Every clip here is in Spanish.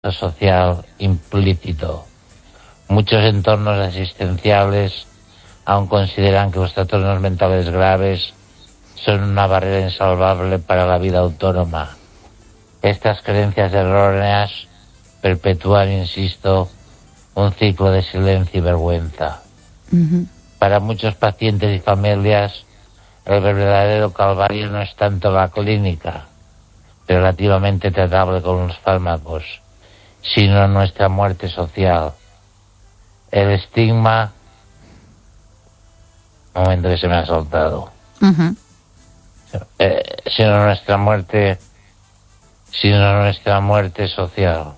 social implícito. Muchos entornos asistenciales aún consideran que los trastornos mentales graves son una barrera insalvable para la vida autónoma. Estas creencias erróneas perpetúan, insisto, un ciclo de silencio y vergüenza. Para muchos pacientes y familias, el verdadero calvario no es tanto la clínica, relativamente tratable con los fármacos, sino nuestra muerte social. El estigma... Un momento que se me ha soltado. Sino nuestra muerte social.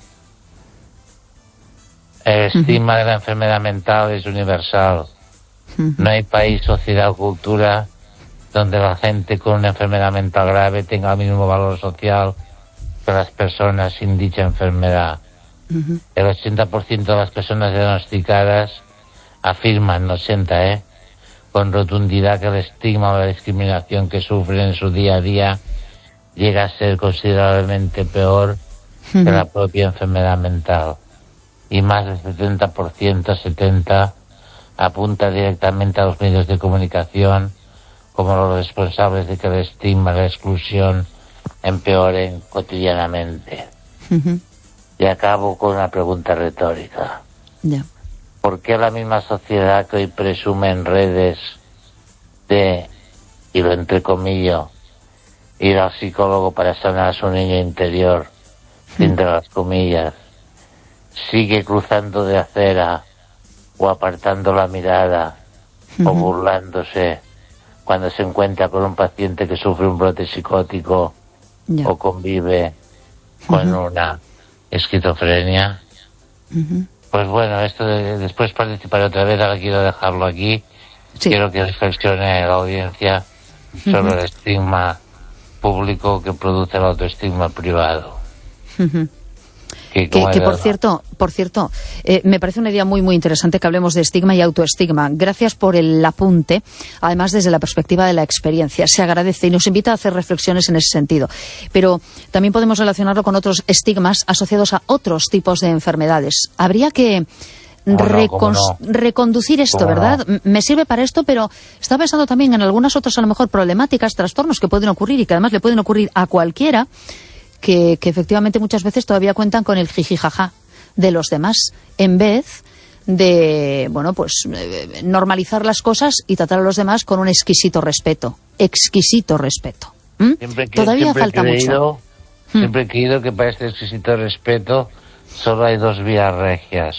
El estigma de la enfermedad mental es universal. No hay país, sociedad o cultura donde la gente con una enfermedad mental grave tenga el mismo valor social que las personas sin dicha enfermedad. El 80% de las personas diagnosticadas afirman, 80%, con rotundidad, que el estigma o la discriminación que sufren en su día a día llega a ser considerablemente peor que la propia enfermedad mental. Y más del 70% apunta directamente a los medios de comunicación como los responsables de que el estigma y la exclusión empeoren cotidianamente. Y acabo con una pregunta retórica. ¿Por qué la misma sociedad que hoy presume en redes de, y lo entrecomillo, ir al psicólogo para sanar a su niño interior, entre las comillas, sigue cruzando de acera o apartando la mirada o burlándose cuando se encuentra con un paciente que sufre un brote psicótico o convive con una esquizofrenia? Pues bueno, esto después participaré otra vez, ahora quiero dejarlo aquí. Quiero que reflexione la audiencia sobre el estigma público que produce el autoestigma privado. Que por cierto, me parece una idea muy interesante que hablemos de estigma y autoestigma. Gracias por el apunte, además desde la perspectiva de la experiencia. Se agradece y nos invita a hacer reflexiones en ese sentido. Pero también podemos relacionarlo con otros estigmas asociados a otros tipos de enfermedades. Habría que reconducir esto, ¿verdad? Me sirve para esto, pero estaba pensando también en algunas otras, a lo mejor, problemáticas, trastornos que pueden ocurrir y que además le pueden ocurrir a cualquiera, que efectivamente muchas veces todavía cuentan con el jijijaja de los demás, en vez de, normalizar las cosas y tratar a los demás con un exquisito respeto. Todavía falta mucho. Siempre he creído que para este exquisito respeto solo hay dos vías regias.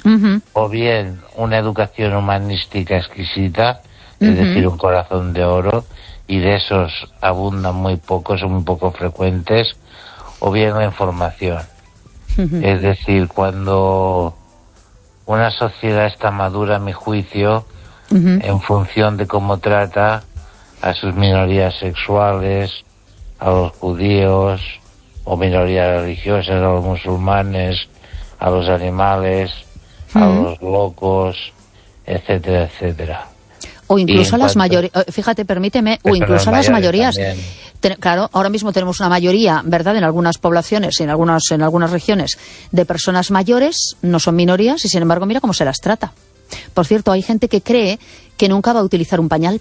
O bien una educación humanística exquisita, es decir, un corazón de oro, y de esos abundan muy pocos, son muy poco frecuentes, o bien la información. Es decir, cuando una sociedad está madura, a mi juicio, en función de cómo trata a sus minorías sexuales, a los judíos, o minorías religiosas, a los musulmanes, a los animales, a los locos, etcétera, etcétera. O incluso a las mayorías, fíjate, permíteme, o incluso a las mayorías. Claro, ahora mismo tenemos una mayoría, ¿verdad?, en algunas poblaciones y en algunas regiones de personas mayores, no son minorías, y sin embargo mira cómo se las trata. Por cierto, hay gente que cree que nunca va a utilizar un pañal.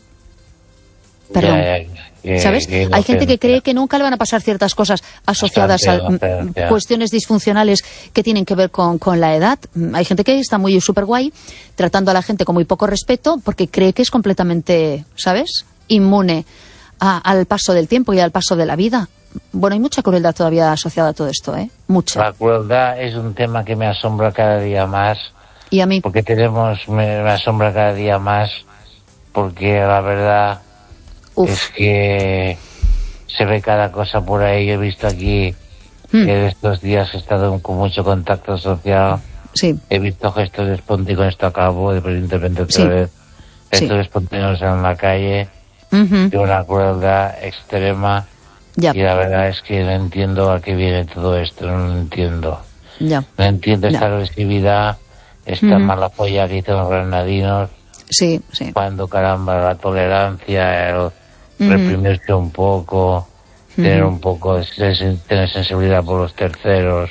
Perdón. ¿Sabes? Hay gente que cree que nunca le van a pasar ciertas cosas asociadas a cuestiones disfuncionales que tienen que ver con la edad. Hay gente que está muy súper guay, tratando a la gente con muy poco respeto, porque cree que es completamente, ¿sabes?, inmune al paso del tiempo y al paso de la vida. Bueno, hay mucha crueldad todavía asociada a todo esto, mucha. La crueldad es un tema que me asombra cada día más. Y a mí. Porque me asombra cada día más, porque la verdad... es que se ve cada cosa por ahí. He visto aquí que estos días he estado con mucho contacto social. He visto gestos espontáneos, con esto acabo de intervenir otra vez, gestos espontáneos en la calle, de una crueldad extrema. Y la verdad es que no entiendo a qué viene todo esto, no lo entiendo. No entiendo esta agresividad, esta mala folla que hicieron los granadinos. Cuando, caramba, la tolerancia, reprimirse un poco, tener un poco, tener sensibilidad por los terceros,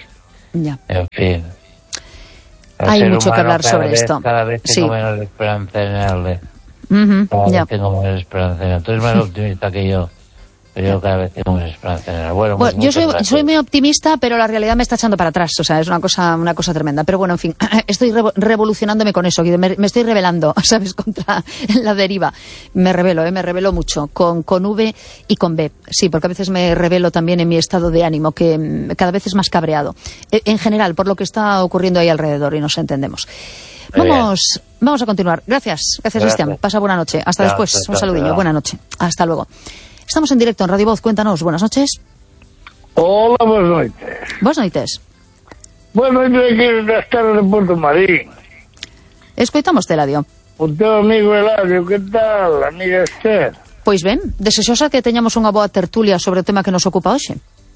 Ya. En fin. Hay mucho que hablar sobre esto. Cada vez tengo menos esperanza en él. Cada vez tengo menos esperanza en él. Tú eres más optimista que yo. Pero yo cada vez tengo más esperanza en él. Bueno, yo soy muy optimista, pero la realidad me está echando para atrás. O sea, es una cosa tremenda. Pero bueno, en fin, estoy revolucionándome con eso. Me estoy rebelando, ¿sabes? Contra la deriva. Me rebelo mucho. Con V y con B. Sí, porque a veces me rebelo también en mi estado de ánimo, que cada vez es más cabreado. En general, por lo que está ocurriendo ahí alrededor, y nos entendemos. Vamos a continuar. Gracias, Cristian. Pasa buena noche. Hasta después. Un saludillo. Buena noche. Hasta luego. Estamos en directo en Radio Voz. Cuéntanos. Buenas noches. Hola, buenas noches. Buenas noches. Buenas noches aquí da tarde de Porto Marín. Escoitamos Eladio. O teu amigo Eladio, que tal, amiga Esther? Pois ben, desexosa que teñamos unha boa tertulia sobre o tema que nos ocupa hoxe.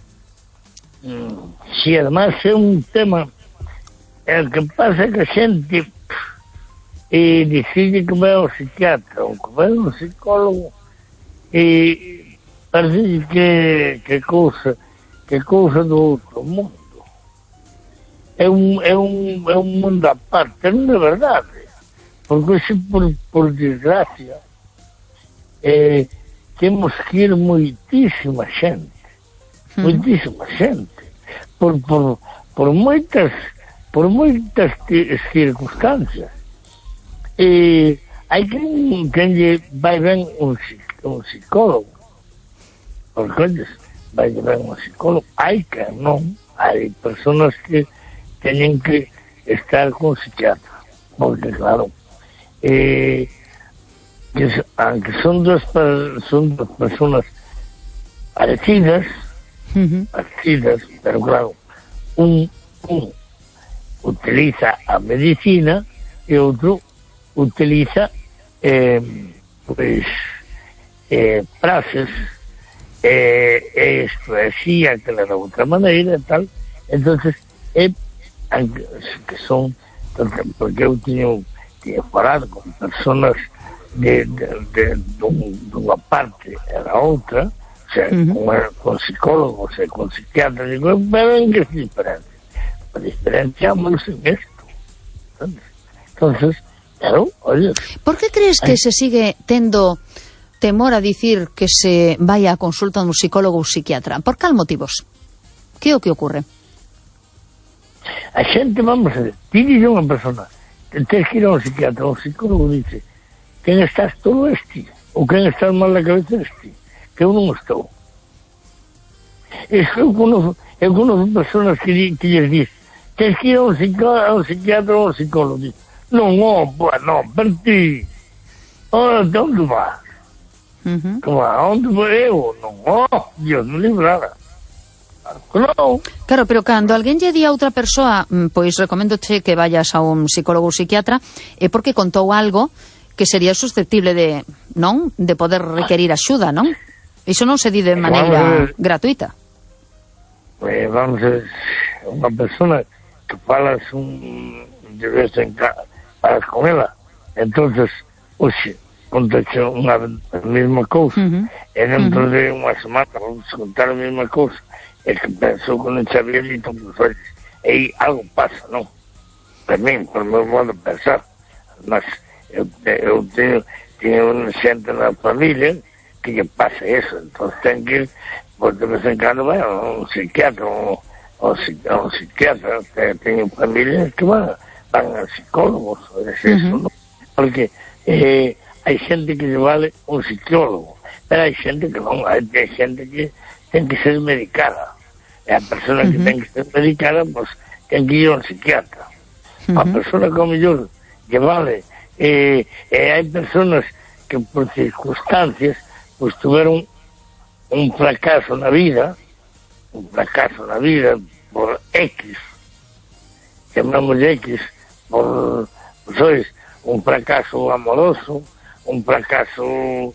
Si, además é un tema el que pasa que a xente decide que vai ao psiquiatra ou que vai ao psicólogo e parece que cousa do outro mundo. É un mundo aparte, non é verdade, porque se por desgracia temos que ir moitísima xente por moitas circunstancias, e hai quen lle vai ben un psicólogo, porque vai ben un psicólogo, hai que non, hai personas que teñen que estar con psiquiatra, porque claro, aunque son dos personas parecidas, pero claro, un utiliza a medicina e outro utiliza frases, poesía que le da outra maneira e tal. Entonces que son, porque eu tiño falado con personas de unha parte e da outra, o sea, con psicólogos e con psiquiatras, digo, ven que es diferente, pero diferenciámonos en esto. Entonces, claro, oye. ¿Por qué crees que se sigue tendo temor a dicir que se vaya a consulta dun psicólogo ou psiquiatra? Por cal motivos? Que é o que ocurre? A xente, vamos a ver, dice unha persona, tens que ir a un psiquiatra, un psicólogo dice, quen estás todo este, ou quen estás mal na cabeza este, que eu non estou. Eu conozco personas que lles dice, tens que ir a un psiquiatra ou un psicólogo, dice, non, non, per ti, onde vas? Onde vou eu? Non, Dios me librara. No. Claro, pero cando alguén lle di a outra persoa, pois recoméndoche que vayas a un psicólogo ou psiquiatra, é porque contou algo que sería susceptible de poder requerir axuda, non? Iso non se di de maneira gratuita. Pues vamos a ver, unha persona que falas de vez en cuando, falas con ela, entonces, oxe, contaxe a mesma cousa, e dentro de unha semana vamos a contar a mesma cousa, é que pensou que non sabía dito os olhos, e algo pasa, non? Para min, por meu modo de pensar. Mas eu teño unha xente na familia que lle pasa eso, entón ten que ir, porque de vez en cando vai a un psiquiatra, a un psiquiatra, teño familias que van a psicólogos, é eso, non? Porque hai xente que lle vale un psicólogo, pero hai xente que non, hai xente que ten que ser medicada. E a persona que ten que ser medicada, pues, ten que ir a un psiquiatra. A persona que ao mellor lle vale, hai personas que por circunstancias pues tuveron un fracaso na vida por X, chamamos de X, por, sois, un fracaso amoroso, un fracaso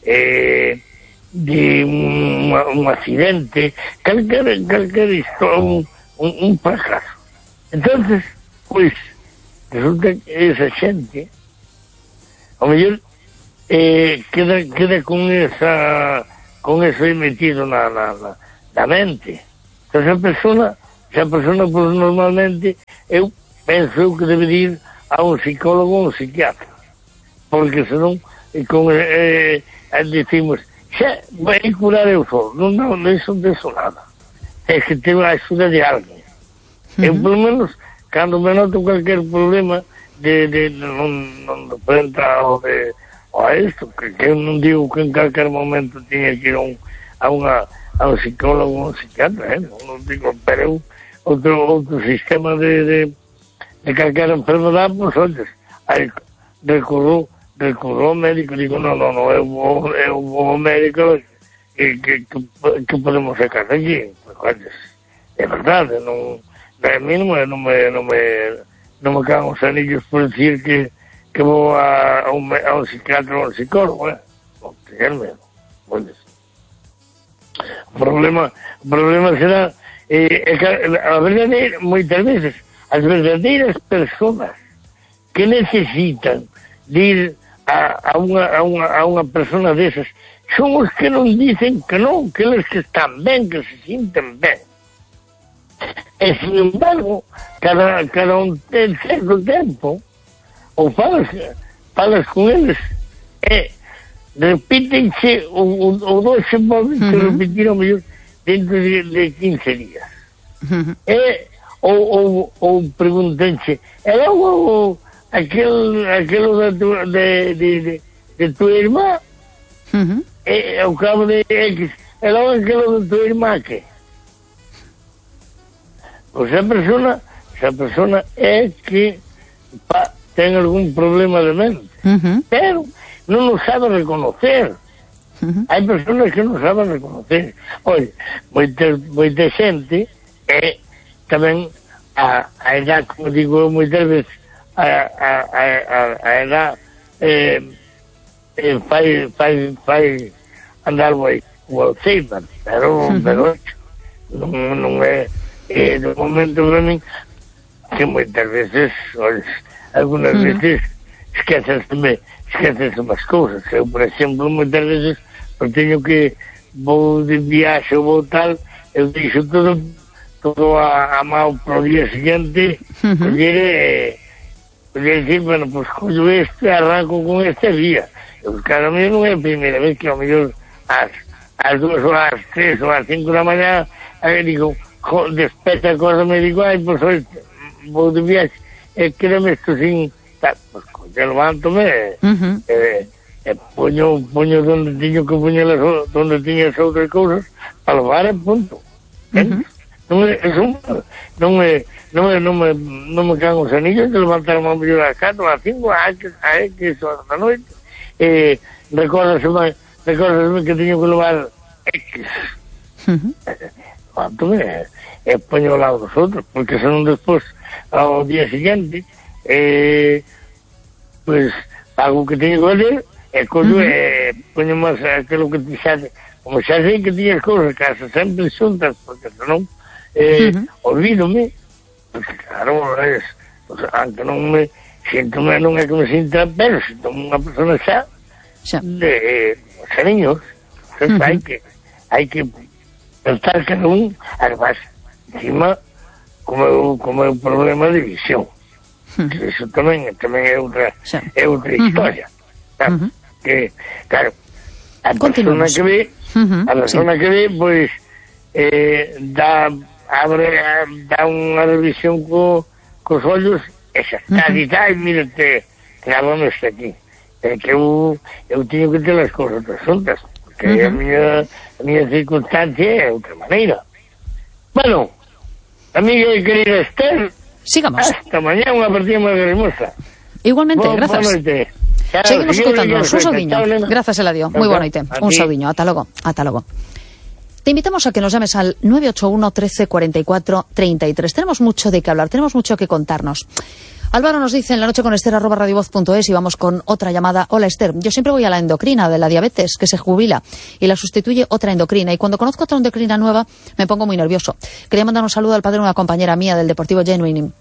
de un accidente, calquer historia, un fracaso. Entonces, pues, resulta que esa xente, ao mellor, queda con eso metido na mente. Entonces a persona esa persona, pois, normalmente, eu penso que debe ir a un psicólogo ou un psiquiatra, porque senón, decimos, xa, vai curar eu só. Non, iso nada. É que tenho a axuda de alguén. Eu, pelo menos, cando me noto cualquier problema non frente a isto, que eu non digo que en calquer momento tiña que ir a un psicólogo ou un psiquiatra, non digo, pero outro sistema de calquer enfermedade, pois, olles, recorro ao médico, digo, non, eu vou ao médico, que podemos sacar daqui, olles, é verdade, non, a mí non me caen os anillos por decir que vou a un psiquiatra ou a un psicólogo, non teñer medo, olles. O problema será a verdadeira, moitas veces, as verdadeiras persoas que necesitan de ir a unha persona desas son os que non dicen que non, que eles que están ben, que se sinten ben. E, sin embargo, cada un certo tempo, ou falas con eles, repítense o 12 modos que repetiron mellor dentro de 15 días. Ou preguntense, e logo aquilo de tu irmá, e ao cabo de X, e logo aquilo de tu irmá, que? Pois esa persona é que ten algún problema de mente, pero non o sabe reconocer. Hai persoas que non saben reconocer. Oye, moita xente tamén a edad, como digo moitas veces, a edad fai andar o Alzheimer, pero non é no momento para min que moitas veces, algunas veces esqueces unhas cousas. Eu, por exemplo, moitas veces teño que vou de viaxe ou vou tal, eu deixo todo a mão para o día seguinte, coller decir, bueno, pues collo este, arranco con este día. Eu, cada mí non é a primeira vez que ao mellor ás 2 ou ás 3 ou ás 5 da mañá digo, despeta a cosa, me digo, ai, pues hoy vou de viaxe, quédame isto sin tal, pues colle, levántome e poño donde tiño que poñer donde tiña as outras cousas para levar, punto. Non me caen os anillos de levantarme ao mellor ás 4, ás 5, a X horas da noite, recordasme que teño que levar X. Levántome e poño ao lado dos outros, porque senón despois ao día seguinte pues hago o que teño que fazer e collo e poño máis aquilo que como xa sei que tiñas cousas casa sempre xuntas, porque senón olvídome, porque claro, aunque non me sinto, non é que me sinta, pero sinto unha persona xa de cariños. Hai que pensar cada un, además, encima, como é un problema de visión, que iso tamén é outra historia, que, claro, a persona que ve, pois, dá unha revisión cos ollos e xa está, e mírate, grábame este aquí. É que eu teño que ter as cousas resuntas, porque a miña circunstancia é outra maneira. Bueno, amiga e querida Esther, sigamos. Hasta mañá, unha partida moi hermosa. Igualmente, grazas. Boa noite. Seguimos escoitándonos. Un saudiño. Grazas, Eladio. Moi boa noite. Un saudiño. Ata logo. Te invitamos a que nos llames al 981 13 44 33. Tenemos mucho de qué hablar, tenemos mucho que contarnos. Álvaro nos dice en la noche con Esther @radiovoz.es y vamos con otra llamada. Hola Esther, yo siempre voy a la endocrina de la diabetes que se jubila y la sustituye otra endocrina, y cuando conozco otra endocrina nueva me pongo muy nervioso. Quería mandar un saludo al padre de una compañera mía del Deportivo Genuine.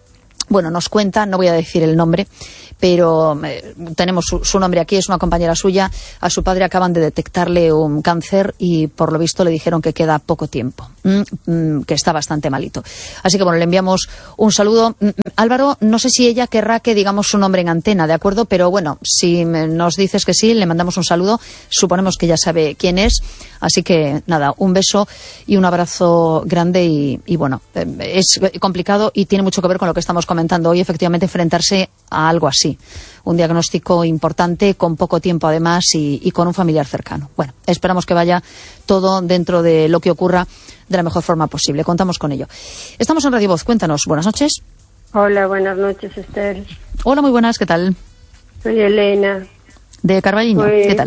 bueno, nos cuenta, no voy a decir el nombre, pero tenemos su nombre aquí, es una compañera suya. A su padre acaban de detectarle un cáncer y por lo visto le dijeron que queda poco tiempo, que está bastante malito. Así que bueno, le enviamos un saludo. Álvaro, no sé si ella querrá que digamos su nombre en antena, ¿de acuerdo? Pero bueno, si nos dices que sí, le mandamos un saludo. Suponemos que ya sabe quién es. Así que nada, un beso y un abrazo grande y bueno, es complicado y tiene mucho que ver con lo que estamos comentando hoy, efectivamente, enfrentarse a algo así. Un diagnóstico importante, con poco tiempo además y con un familiar cercano. Bueno, esperamos que vaya todo dentro de lo que ocurra de la mejor forma posible. Contamos con ello. Estamos en Radio Voz. Cuéntanos. Buenas noches. Hola, buenas noches, Esther. Hola, muy buenas. ¿Qué tal? Soy Elena. De Carballiño. Pues, ¿qué tal?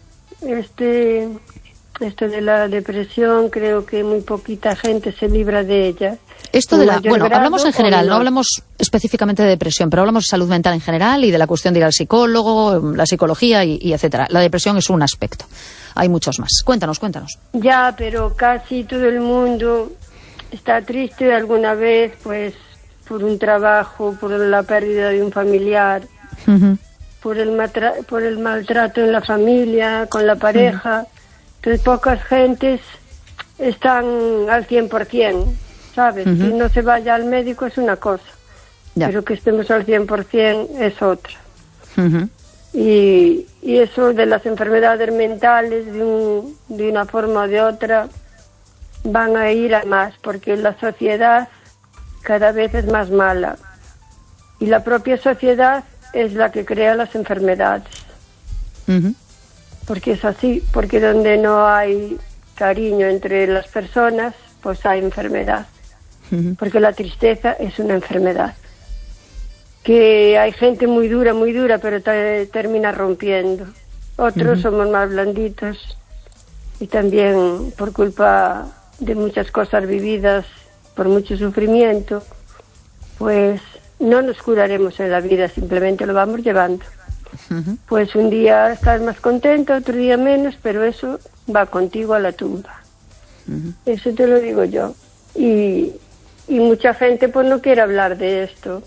Esto de la depresión, creo que muy poquita gente se libra de ella. Esto de bueno, hablamos en general, no hablamos específicamente de depresión, pero hablamos de salud mental en general y de la cuestión de ir al psicólogo, la psicología y etcétera. La depresión es un aspecto. Hay muchos más. Cuéntanos. Ya, pero casi todo el mundo está triste alguna vez, pues, por un trabajo, por la pérdida de un familiar, por el maltrato en la familia, con la pareja. Entonces, pocas gentes están al 100%. ¿Sabes? Que no se vaya al médico es una cosa, pero que estemos al 100% es otra. Y eso de las enfermedades mentales, de una forma o de otra, van a ir a más, porque la sociedad cada vez es más mala. Y la propia sociedad es la que crea las enfermedades. Porque es así, porque donde no hay cariño entre las personas, pues hay enfermedad. Porque la tristeza es una enfermedad. Que hay gente muy dura, pero termina rompiendo. Otros somos más blanditos y también por culpa de muchas cosas vividas, por mucho sufrimiento, pues no nos curaremos en la vida, simplemente lo vamos llevando. Pues un día estás más contento, otro día menos, pero eso va contigo a la tumba. Eso te lo digo yo. Y mucha gente pues no quiere hablar de esto,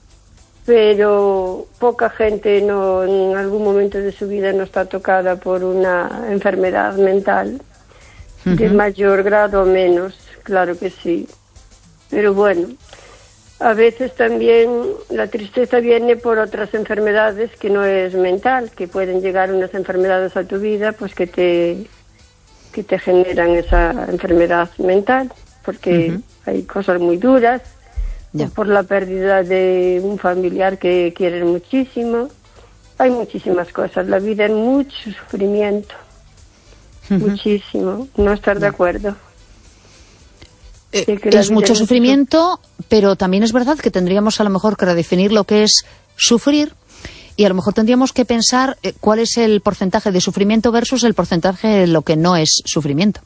pero poca gente en algún momento de su vida no está tocada por una enfermedad mental de mayor grado o menos, claro que sí. Pero bueno, a veces también la tristeza viene por otras enfermedades que no es mental, que pueden llegar unas enfermedades a tu vida pues que te generan esa enfermedad mental, porque hay cosas muy duras, por la pérdida de un familiar que quieren muchísimo. Hay muchísimas cosas. La vida es mucho sufrimiento, muchísimo. No estar de acuerdo. Es mucho sufrimiento, pero también es verdad que tendríamos a lo mejor que redefinir lo que es sufrir y a lo mejor tendríamos que pensar cuál es el porcentaje de sufrimiento versus el porcentaje de lo que no es sufrimiento.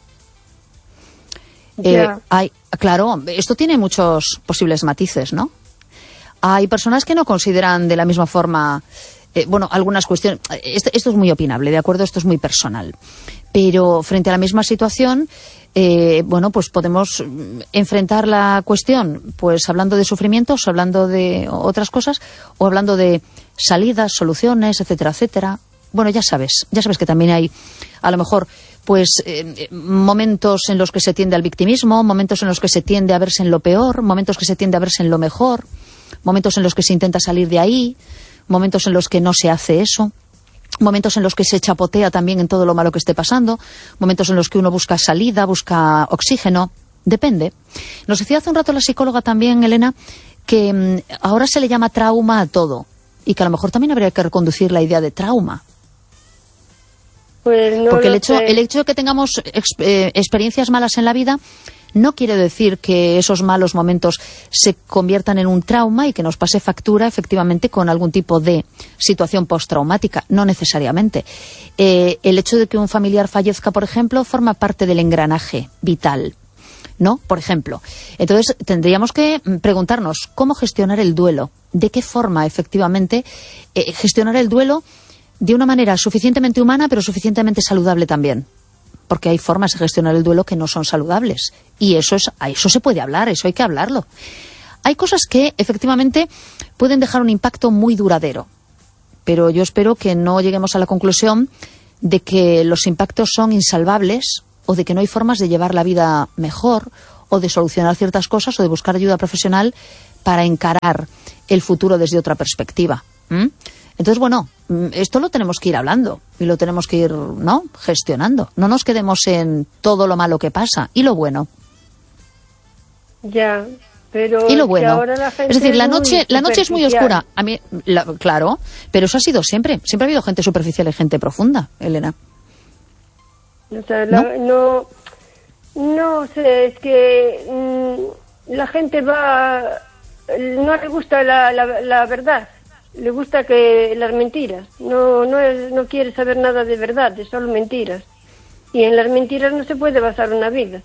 Claro, esto tiene muchos posibles matices, ¿no? Hay personas que no consideran de la misma forma, algunas cuestiones. Esto es muy opinable, ¿de acuerdo? Esto es muy personal. Pero frente a la misma situación, pues podemos enfrentar la cuestión, pues hablando de sufrimientos, hablando de otras cosas, o hablando de salidas, soluciones, etcétera, etcétera. Bueno, ya sabes que también hay, a lo mejor, momentos en los que se tiende al victimismo, momentos en los que se tiende a verse en lo peor, momentos que se tiende a verse en lo mejor, momentos en los que se intenta salir de ahí, momentos en los que no se hace eso, momentos en los que se chapotea también en todo lo malo que esté pasando, momentos en los que uno busca salida, busca oxígeno, depende. Nos decía hace un rato la psicóloga también, Elena, que ahora se le llama trauma a todo y que a lo mejor también habría que reconducir la idea de trauma. Pues no, porque el hecho de que tengamos experiencias malas en la vida no quiere decir que esos malos momentos se conviertan en un trauma y que nos pase factura efectivamente con algún tipo de situación postraumática, no necesariamente. El hecho de que un familiar fallezca, por ejemplo, forma parte del engranaje vital, ¿no? Por ejemplo. Entonces tendríamos que preguntarnos cómo gestionar el duelo, de qué forma efectivamente gestionar el duelo de una manera suficientemente humana pero suficientemente saludable también. Porque hay formas de gestionar el duelo que no son saludables. Y a eso se puede hablar, eso hay que hablarlo. Hay cosas que efectivamente pueden dejar un impacto muy duradero, pero yo espero que no lleguemos a la conclusión de que los impactos son insalvables o de que no hay formas de llevar la vida mejor o de solucionar ciertas cosas o de buscar ayuda profesional para encarar el futuro desde otra perspectiva. Entonces, bueno, esto lo tenemos que ir hablando y lo tenemos que ir, ¿no?, gestionando. No nos quedemos en todo lo malo que pasa y lo bueno. Ya, pero y lo bueno. Ahora la gente es decir, la noche es muy oscura. A mí, claro, pero eso ha sido siempre. Siempre ha habido gente superficial y gente profunda, Elena. O sea, no sé, es que la gente no le gusta la verdad, le gusta que las mentiras, no quiere saber nada de verdad, es solo mentiras. Y en las mentiras no se puede basar una vida.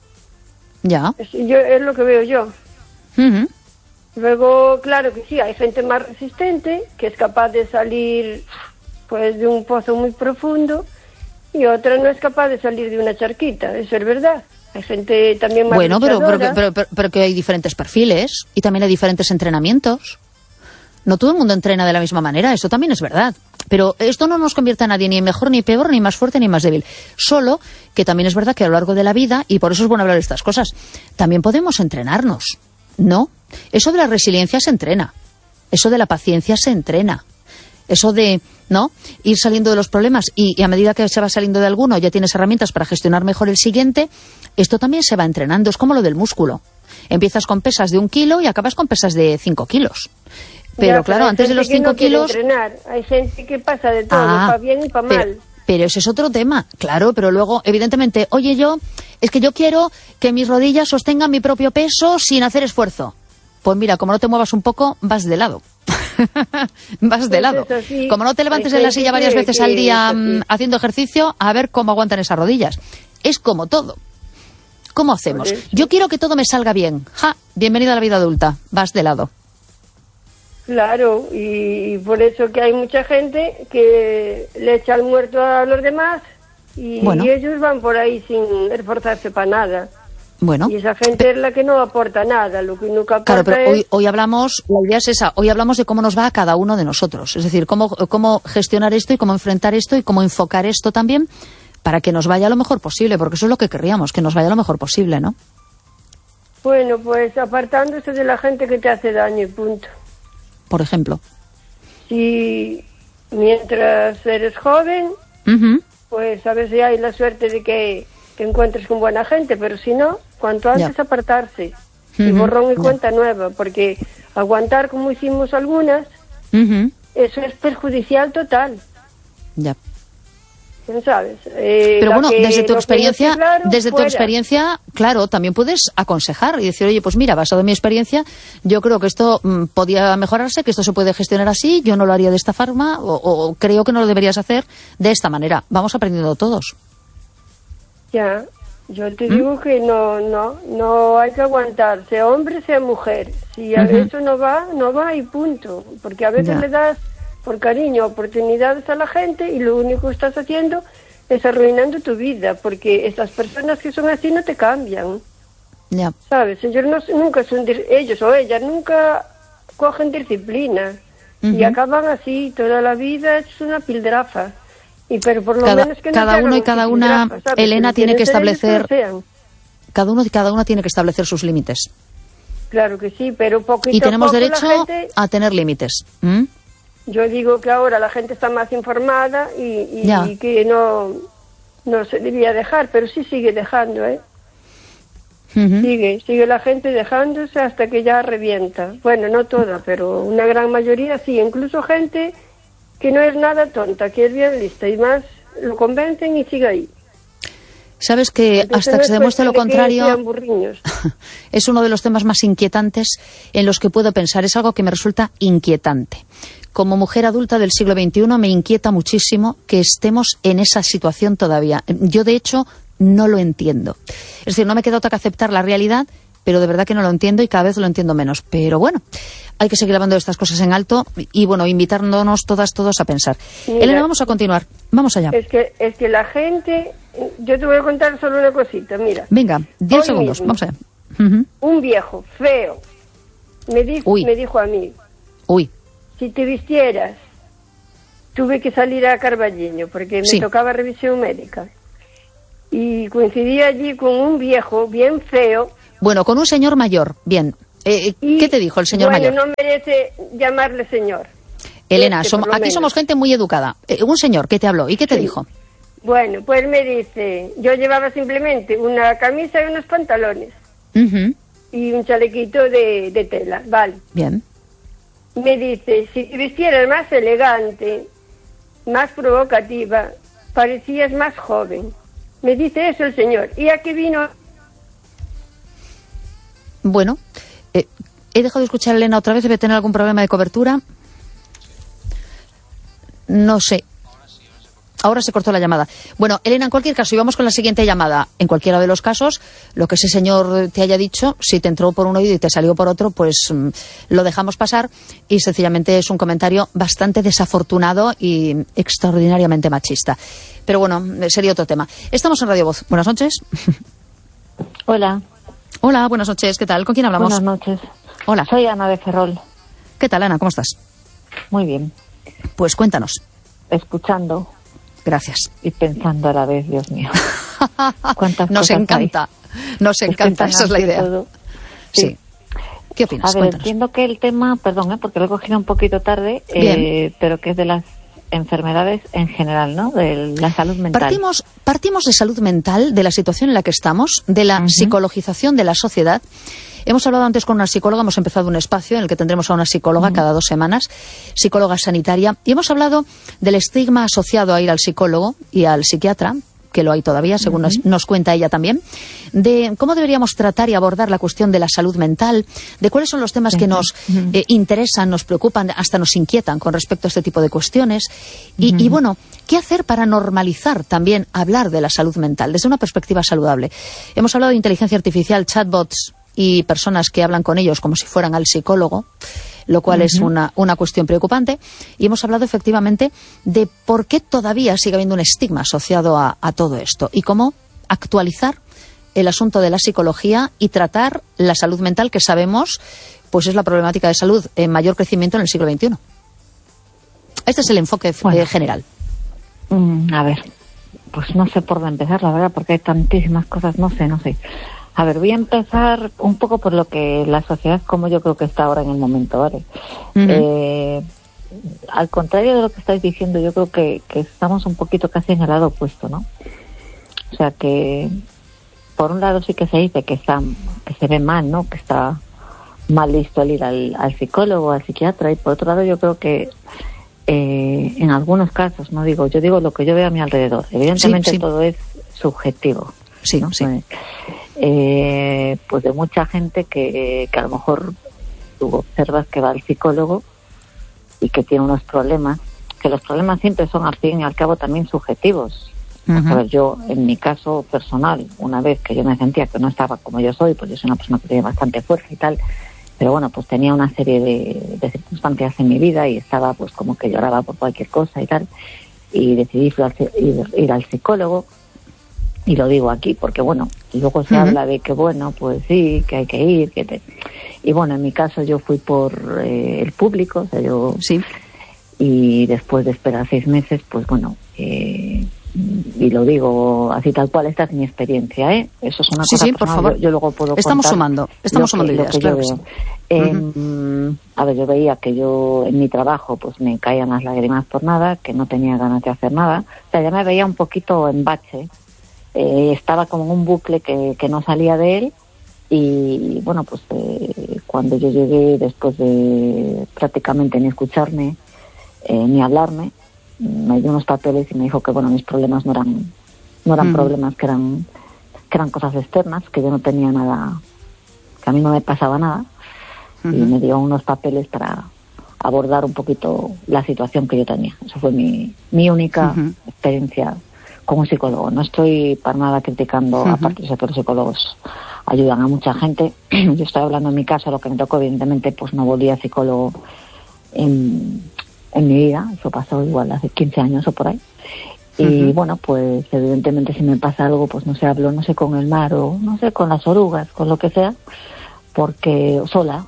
Ya. Es lo que veo yo. Uh-huh. Luego, claro que sí, hay gente más resistente que es capaz de salir pues de un pozo muy profundo y otra no es capaz de salir de una charquita, eso es verdad. Hay gente también más pero que hay diferentes perfiles y también hay diferentes entrenamientos. No todo el mundo entrena de la misma manera, eso también es verdad. Pero esto no nos convierte a nadie ni mejor, ni peor, ni más fuerte, ni más débil. Solo que también es verdad que a lo largo de la vida, y por eso es bueno hablar de estas cosas, también podemos entrenarnos, ¿no? Eso de la resiliencia se entrena. Eso de la paciencia se entrena. Eso de, ¿no?, ir saliendo de los problemas y a medida que se va saliendo de alguno ya tienes herramientas para gestionar mejor el siguiente, esto también se va entrenando. Es como lo del músculo. Empiezas con pesas de 1 kilo y acabas con pesas de 5 kilos. Pero claro, antes de los 5 kilos... Hay gente que pasa de todo, para bien y para mal. Pero ese es otro tema, claro, pero luego, evidentemente, oye, es que yo quiero que mis rodillas sostengan mi propio peso sin hacer esfuerzo. Pues mira, como no te muevas un poco, vas de lado. Vas de lado. Sí, como no te levantes en la silla varias veces al día haciendo ejercicio, a ver cómo aguantan esas rodillas. Es como todo. ¿Cómo hacemos? Yo quiero que todo me salga bien. Bienvenida a la vida adulta. Vas de lado. Claro, y por eso que hay mucha gente que le echa el muerto a los demás y ellos van por ahí sin esforzarse para nada. Bueno, y esa gente es la que no aporta nada, lo que nunca aporta. Claro, pero hoy hablamos, la idea es esa, hoy hablamos de cómo nos va a cada uno de nosotros, es decir, cómo gestionar esto y cómo enfrentar esto y cómo enfocar esto también para que nos vaya lo mejor posible, porque eso es lo que querríamos, que nos vaya lo mejor posible, ¿no? Bueno, pues apartándose de la gente que te hace daño y punto. Por ejemplo. Si mientras eres joven, pues a veces hay la suerte de que te encuentres con buena gente, pero si no, cuanto antes apartarse y borrón y cuenta nueva, porque aguantar como hicimos algunas, eso es perjudicial total. Ya. ¿Sabes? Pero bueno, desde tu experiencia, claro, también puedes aconsejar y decir, oye, pues mira, basado en mi experiencia, yo creo que esto podía mejorarse, que esto se puede gestionar así, yo no lo haría de esta forma, o creo que no lo deberías hacer de esta manera. Vamos aprendiendo todos. Ya, yo te digo que no hay que aguantar, sea hombre, sea mujer. Si a eso no va y punto. Porque a veces le das por cariño oportunidades a la gente y lo único que estás haciendo es arruinando tu vida, porque estas personas que son así no te cambian. Ya. ¿Sabes? Ellos o ellas nunca cogen disciplina y acaban así, toda la vida es una pildrafa. Pero por lo menos que cada uno y cada una, Elena, tiene que establecer, cada uno y cada una tiene que establecer sus límites. Claro que sí, pero poquito y tenemos a poco derecho a tener límites. Yo digo que ahora la gente está más informada y que no se debía dejar, pero sí sigue dejando, Sigue la gente dejándose hasta que ya revienta. Bueno, no toda, pero una gran mayoría sí, incluso gente que no es nada tonta, que es bien lista y más lo convencen y sigue ahí. Sabes que entonces, hasta que se demuestre lo contrario, es uno de los temas más inquietantes en los que puedo pensar. Es algo que me resulta inquietante. Como mujer adulta del siglo XXI me inquieta muchísimo que estemos en esa situación todavía. Yo, de hecho, no lo entiendo. Es decir, no me queda otra que aceptar la realidad, pero de verdad que no lo entiendo y cada vez lo entiendo menos. Pero bueno, hay que seguir hablando de estas cosas en alto y, bueno, invitándonos todos a pensar. Mira, Elena, vamos a continuar. Vamos allá. Es que la gente... Yo te voy a contar solo una cosita, mira. Venga, 10 segundos, vamos allá. Un viejo feo, me dijo a mí, si te vistieras, tuve que salir a Carballiño porque me tocaba revisión médica. Y coincidí allí con un viejo bien feo. Bueno, con un señor mayor, bien. ¿Qué te dijo el señor mayor? Bueno, no merece llamarle señor. Elena, aquí somos gente muy educada. Un señor, ¿qué te habló? ¿Y qué te dijo? Bueno, pues me dice, yo llevaba simplemente una camisa y unos pantalones. Y un chalequito de tela, vale. Bien. Me dice, si te vistieras más elegante, más provocativa, parecías más joven. Me dice eso el señor. ¿Y a qué vino? Bueno, he dejado de escuchar a Elena otra vez. ¿Debe tener algún problema de cobertura? No sé. Ahora se cortó la llamada. Bueno, Elena, en cualquier caso, y vamos con la siguiente llamada. En cualquiera de los casos, lo que ese señor te haya dicho, si te entró por un oído y te salió por otro, pues lo dejamos pasar. Y sencillamente es un comentario bastante desafortunado y extraordinariamente machista. Pero bueno, sería otro tema. Estamos en Radio Voz. Buenas noches. Hola. Hola, buenas noches. ¿Qué tal? ¿Con quién hablamos? Buenas noches. Hola. Soy Ana de Ferrol. ¿Qué tal, Ana? ¿Cómo estás? Muy bien. Pues cuéntanos. Escuchando. Gracias. Y pensando a la vez, Dios mío. ¿Cuántas nos cosas encanta. hay? Nos encanta, esa es la idea. Sí. ¿Qué opinas? A ver, Cuéntanos. entiendo que el tema, perdón, porque lo he cogido un poquito tarde, pero que es de las enfermedades en general, ¿no? De la salud mental. Partimos de salud mental, de la situación en la que estamos, de la psicologización de la sociedad. Hemos hablado antes con una psicóloga, hemos empezado un espacio en el que tendremos a una psicóloga cada 2 semanas, psicóloga sanitaria, y hemos hablado del estigma asociado a ir al psicólogo y al psiquiatra, que lo hay todavía, según nos cuenta ella también, de cómo deberíamos tratar y abordar la cuestión de la salud mental, de cuáles son los temas que nos interesan, nos preocupan, hasta nos inquietan con respecto a este tipo de cuestiones. Y bueno, ¿qué hacer para normalizar también hablar de la salud mental desde una perspectiva saludable? Hemos hablado de inteligencia artificial, chatbots y personas que hablan con ellos como si fueran al psicólogo, lo cual es una cuestión preocupante. Y hemos hablado efectivamente de por qué todavía sigue habiendo un estigma asociado a todo esto y cómo actualizar el asunto de la psicología y tratar la salud mental, que sabemos pues es la problemática de salud en mayor crecimiento en el siglo XXI. Este es el enfoque general. A ver, pues no sé por dónde empezar, la verdad, porque hay tantísimas cosas, no sé. A ver, voy a empezar un poco por lo que la sociedad, como yo creo que está ahora en el momento, ¿vale? Al contrario de lo que estáis diciendo, yo creo que estamos un poquito casi en el lado opuesto, ¿no? O sea que, por un lado sí que se dice que se ve mal, ¿no? Que está mal visto el ir al psicólogo, al psiquiatra, y por otro lado yo creo que en algunos casos, yo digo lo que yo veo a mi alrededor. Evidentemente todo es subjetivo. Sí, ¿no? sí. Pues de mucha gente que a lo mejor tú observas que va al psicólogo y que tiene unos problemas, que los problemas siempre son al fin y al cabo también subjetivos. A ver, yo en mi caso personal, una vez que yo me sentía que no estaba como yo soy, pues yo soy una persona que tiene bastante fuerza y tal, pero bueno, pues tenía una serie de circunstancias en mi vida y estaba pues como que lloraba por cualquier cosa y tal, y decidí ir al psicólogo. Y lo digo aquí porque, bueno, luego se habla de que, bueno, pues sí, que hay que ir, y bueno, en mi caso yo fui por el público, o sea, y después de esperar 6 meses, pues bueno, y lo digo así tal cual, esta es mi experiencia, ¿eh? Eso es una cosa personal, por favor. Yo luego puedo estamos contar sumando ideas, claro. A ver, yo veía que yo en mi trabajo pues me caían las lágrimas por nada, que no tenía ganas de hacer nada, o sea, ya me veía un poquito en bache. Estaba como en un bucle que no salía de él, y bueno, pues cuando yo llegué, después de prácticamente ni escucharme ni hablarme, me dio unos papeles y me dijo que bueno, mis problemas no eran problemas, que eran cosas externas, que yo no tenía nada, que a mí no me pasaba nada, y me dio unos papeles para abordar un poquito la situación que yo tenía. Eso fue mi única experiencia con un psicólogo. No estoy para nada criticando, aparte de que los psicólogos ayudan a mucha gente. Yo estoy hablando en mi caso, lo que me tocó, evidentemente, pues no volví a psicólogo en mi vida. Eso pasó igual hace 15 años o por ahí. Y bueno, pues evidentemente si me pasa algo, pues no sé, hablo, no sé, con el mar, o no sé, con las orugas, con lo que sea, porque sola,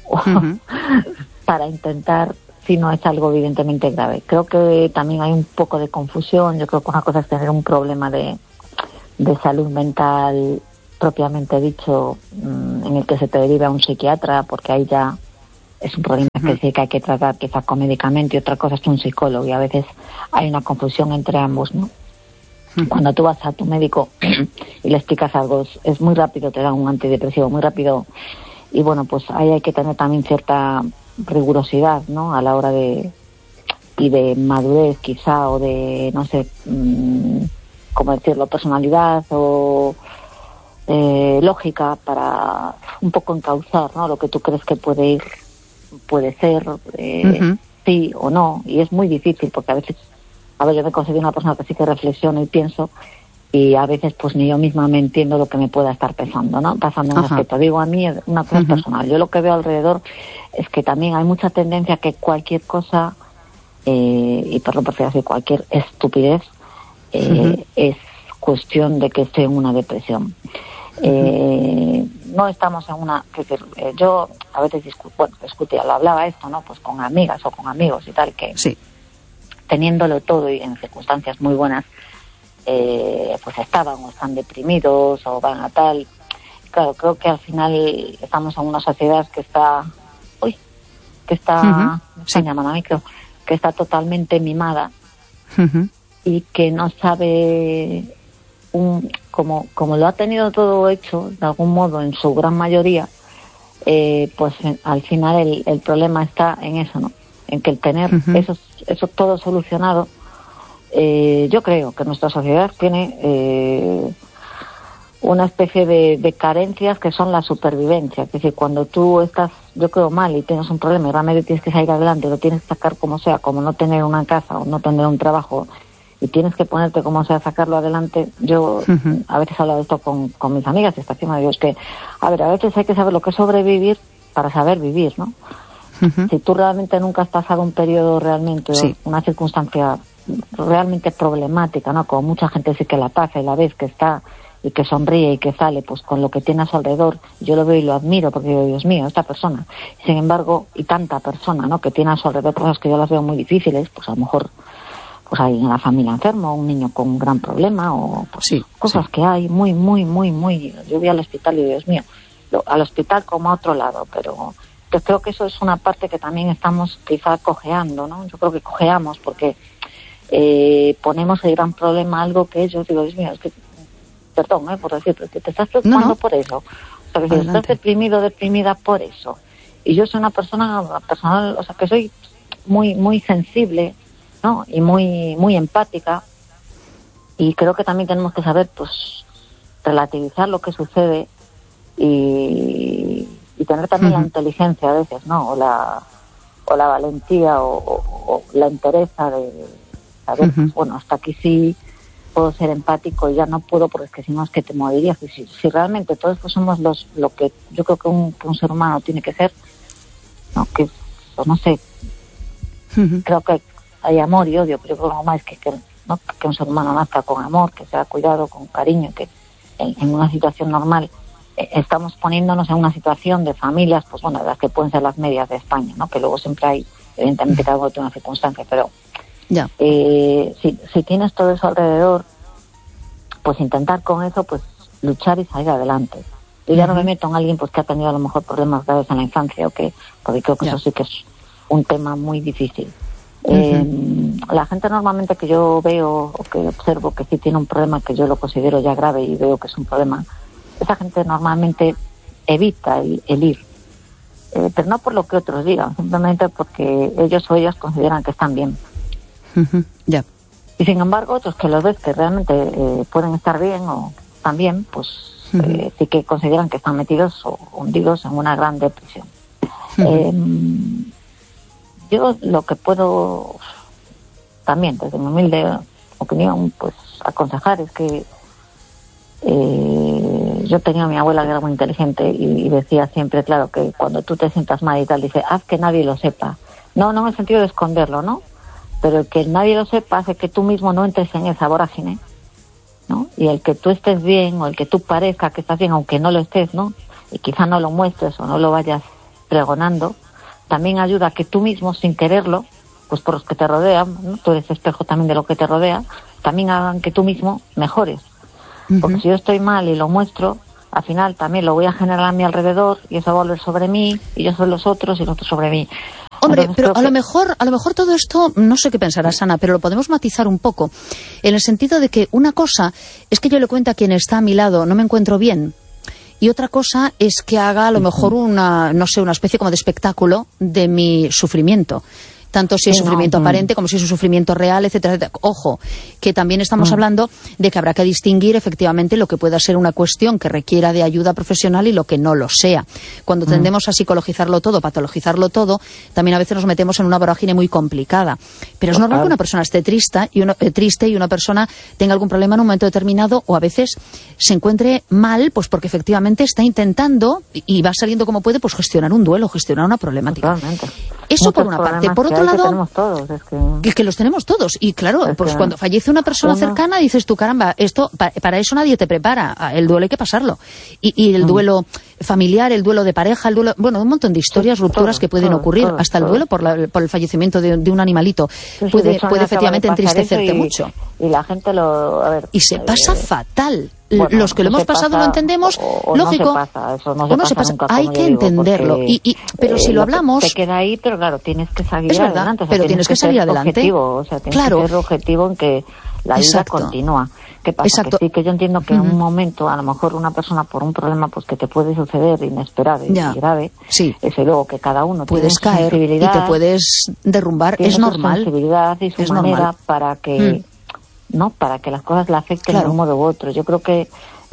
para intentar, si no es algo evidentemente grave. Creo que también hay un poco de confusión. Yo creo que una cosa es tener un problema de salud mental propiamente dicho, en el que se te deriva a un psiquiatra, porque ahí ya es un problema que sí que hay que tratar quizá con medicamento, y otra cosa es un psicólogo, y a veces hay una confusión entre ambos, ¿no? Cuando tú vas a tu médico y le explicas algo, es muy rápido, te dan un antidepresivo muy rápido, y bueno, pues ahí hay que tener también cierta rigurosidad, ¿no? A la hora de madurez quizá, o de, no sé, cómo decirlo, personalidad o lógica, para un poco encauzar, ¿no? Lo que tú crees que puede ser, sí o no, y es muy difícil, porque a veces, yo me considero una persona que sí que reflexiono y pienso, y a veces pues ni yo misma me entiendo lo que me pueda estar pasando en un aspecto. Digo, a mí una cosa personal, yo lo que veo alrededor es que también hay mucha tendencia a que cualquier cosa, y perdón por decir cualquier estupidez, es cuestión de que esté en una depresión. No estamos en una, yo a veces discutía, lo hablaba esto, ¿no? Pues con amigas o con amigos y tal, que teniéndolo todo y en circunstancias muy buenas, pues estaban o están deprimidos o van a tal. Claro, creo que al final estamos en una sociedad que está, están llamando a micro, que está totalmente mimada, y que no sabe, como lo ha tenido todo hecho de algún modo en su gran mayoría, pues al final el problema está en eso, ¿no? En que el tener eso todo solucionado, yo creo que nuestra sociedad tiene una especie de carencias que son la supervivencia. Es decir, cuando tú estás, yo creo, mal y tienes un problema y realmente tienes que salir adelante, lo tienes que sacar como sea, como no tener una casa o no tener un trabajo, y tienes que ponerte como sea a sacarlo adelante. Yo a veces he hablado de esto con mis amigas, y está encima de Dios, que a veces hay que saber lo que es sobrevivir para saber vivir, ¿no? Si tú realmente nunca has pasado un periodo realmente, una circunstancia realmente problemática, ¿no? Como mucha gente sí que la pasa y la ves que está y que sonríe y que sale pues con lo que tiene a su alrededor, yo lo veo y lo admiro, porque digo, Dios mío, esta persona, sin embargo, y tanta persona, ¿no? Que tiene a su alrededor cosas que yo las veo muy difíciles, pues a lo mejor pues hay una familia enferma, un niño con un gran problema, o pues, cosas que hay muy, yo voy al hospital y Dios mío, al hospital como a otro lado, pero yo creo que eso es una parte que también estamos quizá cojeando, ¿no? Yo creo que cojeamos porque ponemos el gran problema algo que yo digo, Dios mío, es que, perdón, por decir, pero que te estás preocupando por eso, o sea, que si estás deprimido, deprimida por eso. Y yo soy una persona personal, o sea, que soy muy sensible, ¿no? Y muy empática, y creo que también tenemos que saber pues relativizar lo que sucede y tener también la inteligencia a veces, ¿no? O la valentía o la entereza de saber, pues, bueno, hasta aquí sí puedo ser empático y ya no puedo, porque es que si no es que te morirías. Si realmente todos pues somos lo que yo creo que un ser humano tiene que ser, ¿no? Que pues, no sé, creo que hay amor y odio, pero yo creo que más que un ser humano nazca con amor, que sea cuidado, con cariño, que en una situación normal estamos poniéndonos en una situación de familias, pues bueno, las que pueden ser las medias de España, ¿no? Que luego siempre hay, evidentemente cada uno tiene una circunstancia, pero si tienes todo eso alrededor, pues intentar con eso, pues luchar y salir adelante. Yo ya no me meto en alguien pues que ha tenido a lo mejor problemas graves en la infancia, porque creo que eso sí que es un tema muy difícil. La gente normalmente que yo veo o que observo que sí tiene un problema que yo lo considero ya grave y veo que es un problema, esa gente normalmente evita el ir, pero no por lo que otros digan, simplemente porque ellos o ellas consideran que están bien. Y sin embargo otros que los ves que realmente pueden estar bien o están bien, pues sí que consideran que están metidos o hundidos en una gran depresión. Yo lo que puedo también, desde mi humilde opinión, pues aconsejar es que yo tenía a mi abuela que era muy inteligente y decía siempre, claro, que cuando tú te sientas mal y tal, dice, haz que nadie lo sepa. No en el sentido de esconderlo, ¿no? Pero que nadie lo sepa hace que tú mismo no entres en esa vorágine, ¿no? Y el que tú estés bien o el que tú parezca que estás bien, aunque no lo estés, ¿no? Y quizá no lo muestres o no lo vayas pregonando, también ayuda a que tú mismo, sin quererlo, pues por los que te rodean, ¿no? Tú eres espejo también de lo que te rodea, también hagan que tú mismo mejores. Porque si yo estoy mal y lo muestro, al final también lo voy a generar a mi alrededor y eso va a volver sobre mí y yo sobre los otros y los otros sobre mí. Hombre, entonces, pero a lo mejor todo esto, no sé qué pensarás, Ana, pero lo podemos matizar un poco, en el sentido de que una cosa es que yo le cuento a quien está a mi lado, no me encuentro bien, y otra cosa es que haga a lo mejor una especie como de espectáculo de mi sufrimiento. Tanto si es sufrimiento aparente como si es un sufrimiento real, etcétera, etcétera. Ojo, que también estamos hablando de que habrá que distinguir efectivamente lo que pueda ser una cuestión que requiera de ayuda profesional y lo que no lo sea. Cuando tendemos a psicologizarlo todo, patologizarlo todo, también a veces nos metemos en una vorágine muy complicada. Pero es normal que una persona esté triste y una persona tenga algún problema en un momento determinado, o a veces se encuentre mal, pues porque efectivamente está intentando y va saliendo como puede, pues gestionar un duelo, gestionar una problemática. Totalmente. Eso por una parte. Por otro lado, tenemos todos, es que los tenemos todos. Y claro, pues cuando fallece una persona cercana, dices tú, caramba, esto para eso nadie te prepara. El duelo hay que pasarlo. Y el duelo familiar, el duelo de pareja, el duelo, bueno, un montón de historias, rupturas que pueden ocurrir. Hasta el duelo por el fallecimiento de un animalito puede efectivamente entristecerte mucho. Y la gente y se pasa fatal. Bueno, los que lo hemos pasado lo entendemos, lógico. No se pasa, hay que entenderlo. Pero si lo hablamos, te queda ahí, pero claro, tienes que salir adelante. Pero tienes que salir adelante. Objetivo, tienes que ser objetivo en que la vida continúa. ¿Qué pasa? Que sí, que yo entiendo que en un momento, a lo mejor una persona por un problema pues que te puede suceder inesperado y grave, es luego que cada uno puedes tiene caer y te puedes derrumbar, es normal. Su sensibilidad y su manera para que para que las cosas la afecten de un modo u otro. Yo creo que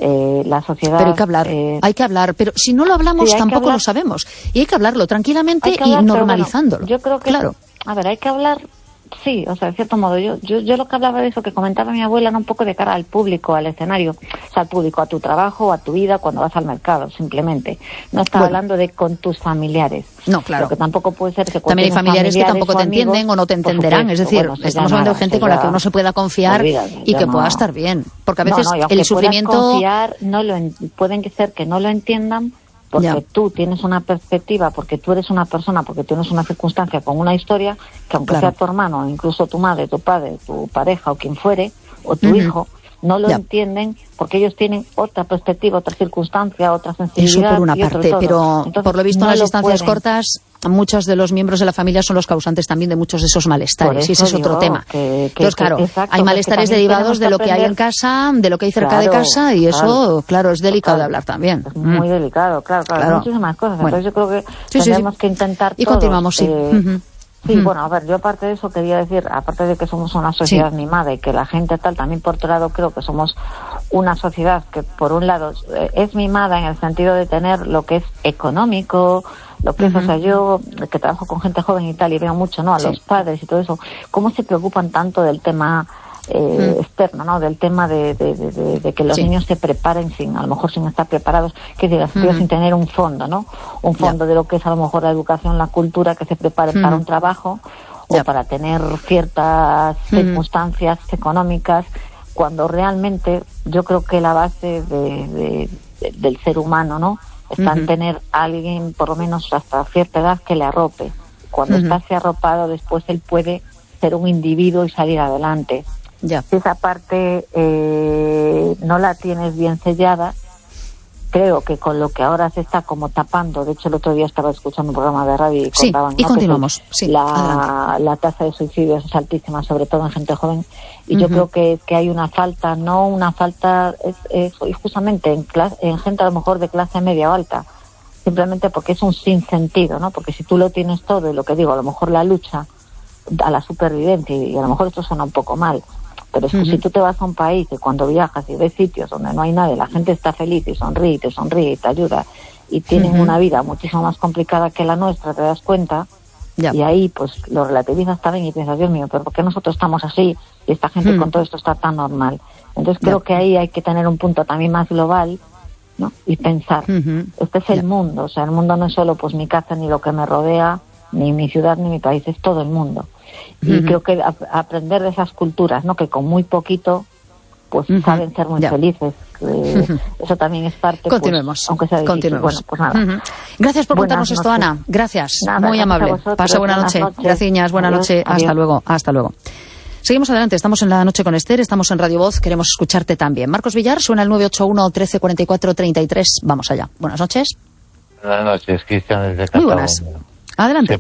la sociedad... Pero hay que hablar, pero si no lo hablamos tampoco lo sabemos. Y hay que hablarlo tranquilamente y normalizándolo. Yo creo que... A ver, hay que hablar... Sí, o sea, de cierto modo, yo lo que hablaba de eso que comentaba mi abuela era un poco de cara al público, al escenario, o sea, al público, a tu trabajo, a tu vida, cuando vas al mercado, simplemente. No estaba hablando de con tus familiares. No, claro. Lo que tampoco puede ser que también hay familiares que tampoco te entienden o no te entenderán, es decir, estamos hablando de gente con la que uno se pueda confiar y que pueda estar bien, porque a veces el sufrimiento... Confiar, pueden ser que no lo entiendan, porque tú tienes una perspectiva, porque tú eres una persona, porque tienes una circunstancia con una historia que aunque sea tu hermano, incluso tu madre, tu padre, tu pareja o quien fuere, o tu hijo, no lo entienden porque ellos tienen otra perspectiva, otra circunstancia, otra sensibilidad. Eso por una parte, pero entonces, por lo visto en las distancias cortas, muchos de los miembros de la familia son los causantes también de muchos de esos malestares, y ese es otro tema. Entonces, claro, hay malestares derivados de lo que hay en casa, de lo que hay cerca de casa, y eso, claro, es delicado de hablar también. Es muy delicado, claro. Muchísimas cosas. Entonces yo creo que tenemos que intentar todos, y continuamos, Sí, bueno, a ver, yo aparte de eso quería decir, aparte de que somos una sociedad mimada y que la gente tal, también por otro lado creo que somos una sociedad que por un lado es mimada en el sentido de tener lo que es económico, lo que es, o sea, yo que trabajo con gente joven y tal y veo mucho, ¿no? A los padres y todo eso, cómo se preocupan tanto del tema externo, ¿no? Del tema de que los niños se preparen a lo mejor sin estar preparados, que digas, sin tener un fondo, ¿no? Un fondo de lo que es a lo mejor la educación, la cultura, que se preparen para un trabajo o para tener ciertas circunstancias económicas, cuando realmente yo creo que la base del ser humano, ¿no? Está en tener a alguien, por lo menos hasta cierta edad, que le arrope. Cuando está así arropado, después él puede ser un individuo y salir adelante. Si esa parte no la tienes bien sellada, creo que con lo que ahora se está como tapando, de hecho el otro día estaba escuchando un programa de radio y contaban, y continuamos. La tasa de suicidios es altísima, sobre todo en gente joven, y yo creo que hay una falta, es justamente en gente a lo mejor de clase media o alta, simplemente porque es un sinsentido, ¿no? Porque si tú lo tienes todo, y lo que digo, a lo mejor la lucha a la supervivencia, y a lo mejor esto suena un poco mal, pero es que si tú te vas a un país y cuando viajas y ves sitios donde no hay nadie, la gente está feliz y sonríe y te ayuda, y tienen una vida muchísimo más complicada que la nuestra, te das cuenta, y ahí pues lo relativizas también y piensas, Dios mío, pero ¿por qué nosotros estamos así y esta gente con todo esto está tan normal? Entonces creo que ahí hay que tener un punto también más global, ¿no? Y pensar, este es el mundo, o sea, el mundo no es solo pues mi casa ni lo que me rodea, ni mi ciudad ni mi país, es todo el mundo. Y creo que aprender de esas culturas, ¿no? Que con muy poquito pues saben ser muy felices. Eso también es parte. Continuemos. Pues, aunque sea difícil. Continuemos. Bueno, pues nada. Gracias por contarnos esto, Ana. Gracias. Nada, muy amable. Pasa buena noche. Gracias. Buena noche. Adiós. Hasta luego. Hasta luego. Seguimos adelante, estamos en La Noche con Esther, estamos en Radio Voz, queremos escucharte también. Marcos Villar, suena el 981 13 44 33. Vamos allá. Buenas noches. Buenas noches, Cristian, desde Cataluña. Muy buenas. Adelante.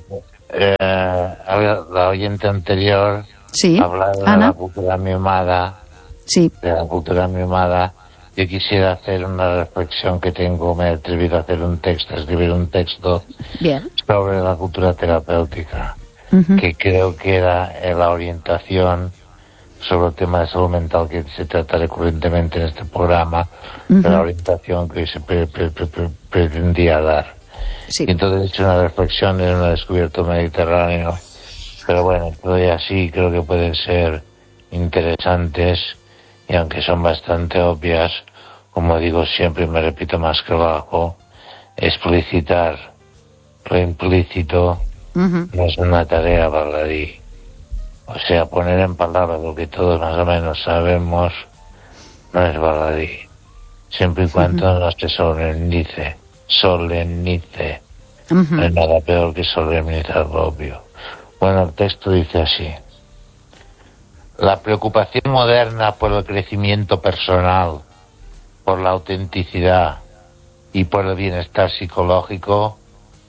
La oyente anterior hablaba de Ana. la cultura mimada. Sí. De la cultura mimada. Yo quisiera hacer una reflexión que tengo, me he atrevido a escribir un texto Bien. sobre la cultura terapéutica. Que creo que era la orientación sobre el tema de salud mental que se trata recurrentemente en este programa, de la orientación que se pretendía dar. Sí. Y entonces he hecho una reflexión en un descubierto mediterráneo, pero bueno, todavía así creo que pueden ser interesantes, y aunque son bastante obvias, como digo siempre y me repito más que lo hago, explicitar lo implícito. No es una tarea baladí. O sea, poner en palabras lo que todos más o menos sabemos no es baladí. Siempre y cuando no se solemnice. No hay nada peor que solemnizar lo obvio. Bueno, el texto dice así. La preocupación moderna por el crecimiento personal, por la autenticidad y por el bienestar psicológico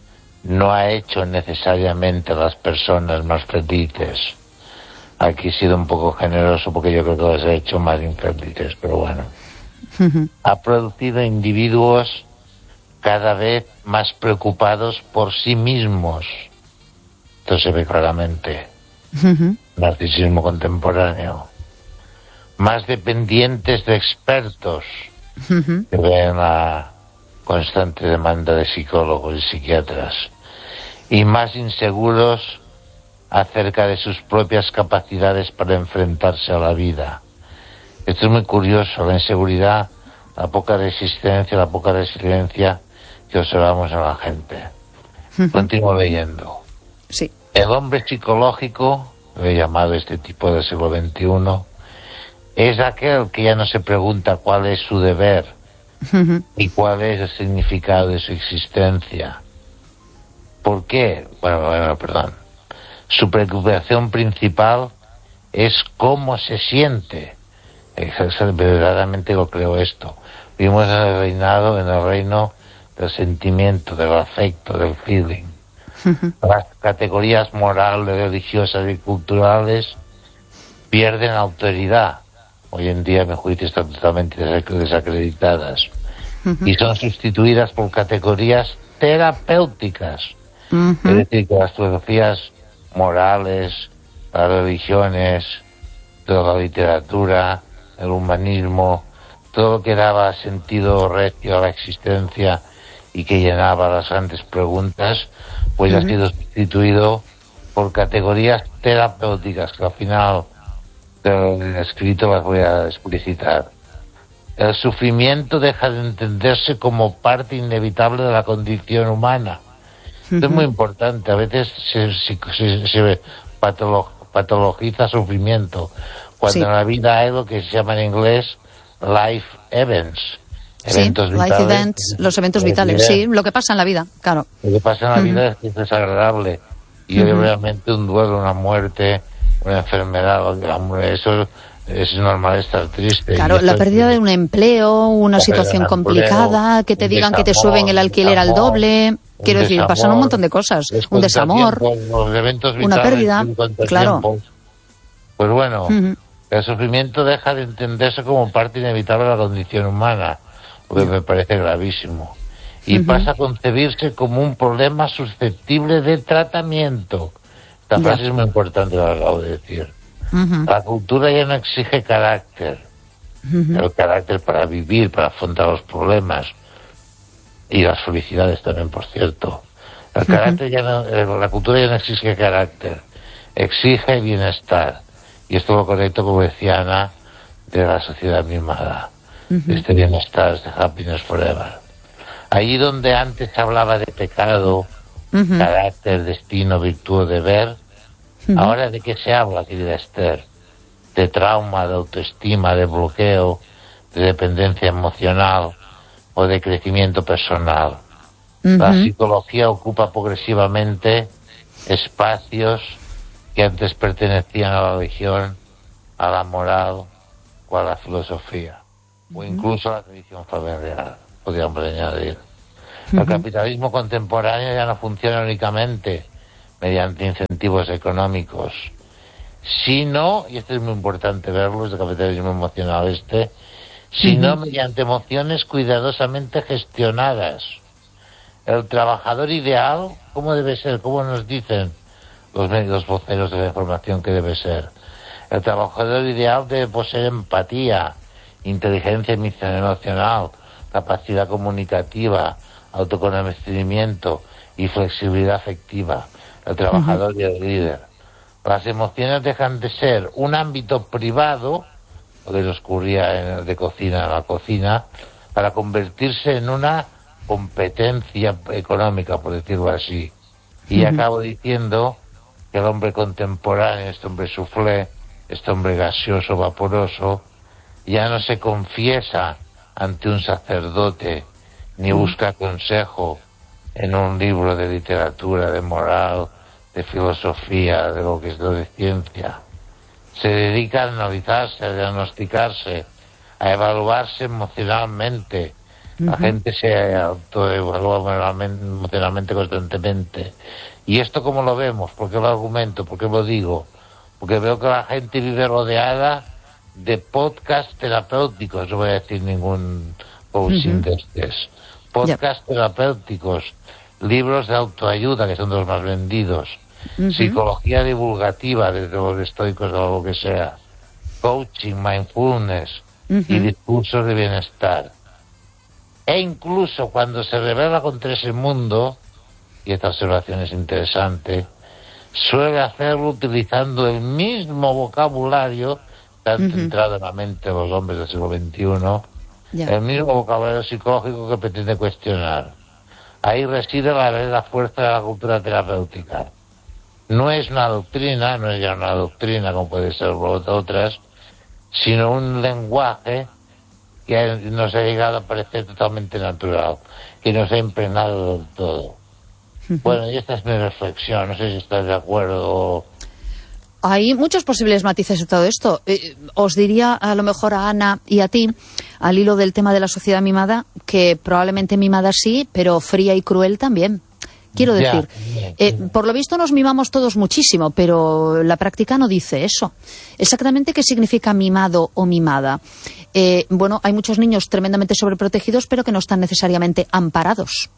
no ha hecho necesariamente a las personas más felices. Aquí he sido un poco generoso porque yo creo que las ha hecho más infelices, pero bueno. Ha producido individuos cada vez más preocupados por sí mismos. Esto se ve claramente. Narcisismo contemporáneo. Más dependientes de expertos, que ven la constante demanda de psicólogos y psiquiatras, y más inseguros acerca de sus propias capacidades para enfrentarse a la vida. Esto es muy curioso, la inseguridad, la poca resistencia, la poca resiliencia que observamos en la gente. Continúo leyendo. Sí. El hombre psicológico, lo he llamado este tipo del siglo XXI, es aquel que ya no se pregunta cuál es su deber y cuál es el significado de su existencia. ¿Por qué? Perdón. Su preocupación principal es cómo se siente. Verdaderamente lo creo esto. Vivimos en el reino del sentimiento, del afecto, del feeling. Las categorías morales, religiosas y culturales pierden autoridad. Hoy en día, a mi juicio, están totalmente desacreditadas y son sustituidas por categorías terapéuticas. Es decir, que las filosofías morales, las religiones, toda la literatura, el humanismo, todo lo que daba sentido recio a la existencia y que llenaba las grandes preguntas, pues ha sido sustituido por categorías terapéuticas que al final del escrito las voy a explicitar. El sufrimiento deja de entenderse como parte inevitable de la condición humana. Esto es muy importante. A veces se patologiza sufrimiento, cuando en la vida hay lo que se llama en inglés life events. Eventos vitales, life events, los eventos vitales, sí, lo que pasa en la vida, claro. Lo que pasa en la vida es desagradable. Y obviamente un duelo, una muerte, una enfermedad, eso es normal estar triste. Claro, la pérdida de un empleo, una situación complicada, que te digan que te suben el alquiler al doble, quiero decir, pasan un montón de cosas, un desamor, los eventos vitales, una pérdida, claro. Pues bueno, el sufrimiento deja de entenderse como parte inevitable de la condición humana, lo que me parece gravísimo, y pasa a concebirse como un problema susceptible de tratamiento. Esta frase es muy importante, lo acabo de decir. La cultura ya no exige carácter, el carácter para vivir, para afrontar los problemas y las felicidades también, por cierto. El carácter ya no, la cultura ya no exige carácter, exige bienestar, y esto lo correcto, como decía Ana, de la sociedad mimada, este bienestar, de happiness forever. Allí donde antes se hablaba de pecado, carácter, destino, virtud, deber, ahora ¿de qué se habla, querida Esther? de trauma, de autoestima, de bloqueo, de dependencia emocional o de crecimiento personal. La psicología ocupa progresivamente espacios que antes pertenecían a la religión, a la moral o a la filosofía, o incluso a la tradición familiar, podríamos añadir. El capitalismo contemporáneo ya no funciona únicamente mediante incentivos económicos, sino, y esto es muy importante verlo, es el capitalismo emocional sino mediante emociones cuidadosamente gestionadas. El trabajador ideal, ¿cómo debe ser? ¿Cómo nos dicen los medios voceros de la información que debe ser? El trabajador ideal debe poseer empatía, inteligencia emocional, capacidad comunicativa, autoconocimiento y flexibilidad afectiva. El trabajador y el líder. Las emociones dejan de ser un ámbito privado, lo que nos ocurría de cocina a la cocina, para convertirse en una competencia económica, por decirlo así. Y acabo diciendo que el hombre contemporáneo, este hombre soufflé, este hombre gaseoso, vaporoso, ya no se confiesa ante un sacerdote, ni busca consejo en un libro de literatura, de moral, de filosofía, de lo que es de ciencia. Se dedica a analizarse, a diagnosticarse, a evaluarse emocionalmente. La gente se autoevalúa emocionalmente constantemente. ¿Y esto cómo lo vemos? ¿Por qué lo argumento? ¿Por qué lo digo? Porque veo que la gente vive rodeada de podcasts terapéuticos, no voy a decir ningún coaching de estos. Podcasts terapéuticos, libros de autoayuda, que son de los más vendidos, psicología divulgativa, desde los estoicos o lo que sea, coaching, mindfulness y discursos de bienestar. E incluso cuando se revela contra ese mundo, y esta observación es interesante, suele hacerlo utilizando el mismo vocabulario, tan centrado en la mente de los hombres del siglo XXI, el mismo vocabulario psicológico que pretende cuestionar. Ahí reside la verdadera fuerza de la cultura terapéutica. No es una doctrina, no es ya una doctrina como puede ser otras, sino un lenguaje que nos ha llegado a parecer totalmente natural, que nos ha impregnado del todo. Bueno, y esta es mi reflexión, no sé si estás de acuerdo. Hay muchos posibles matices de todo esto. Os diría a lo mejor a Ana y a ti, al hilo del tema de la sociedad mimada, que probablemente mimada sí, pero fría y cruel también. Quiero decir, por lo visto nos mimamos todos muchísimo, pero la práctica no dice eso. Exactamente qué significa mimado o mimada. Bueno, hay muchos niños tremendamente sobreprotegidos, pero que no están necesariamente amparados.